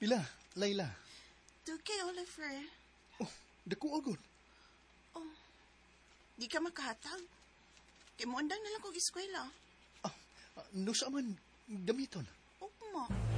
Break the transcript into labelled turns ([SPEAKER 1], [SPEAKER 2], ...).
[SPEAKER 1] Pila, Layla?
[SPEAKER 2] 2K, Oliver.
[SPEAKER 1] Oh, dako agad.
[SPEAKER 2] Oh, di ka makahatag. Kay muandang na lang kong eskwela.
[SPEAKER 1] No sa man, gamiton.
[SPEAKER 2] Ugma.